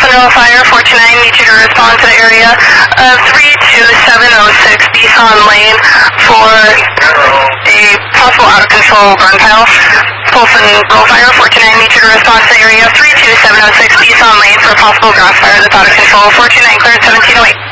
Central Fire 429, need you to respond to the area of 32706 Beason Lane for a possible out-of-control burn pile. Folsom Roll Fire 429, need you to respond to the area of 32706 Beason Lane for a possible grass fire that's out of control. 429 cleared 1708.